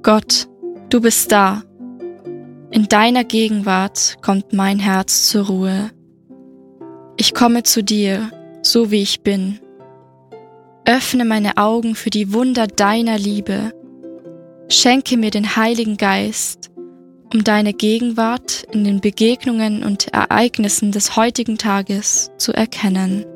Gott, du bist da. In deiner Gegenwart kommt mein Herz zur Ruhe. Ich komme zu dir, so wie ich bin. Öffne meine Augen für die Wunder deiner Liebe. Schenke mir den Heiligen Geist, um deine Gegenwart in den Begegnungen und Ereignissen des heutigen Tages zu erkennen.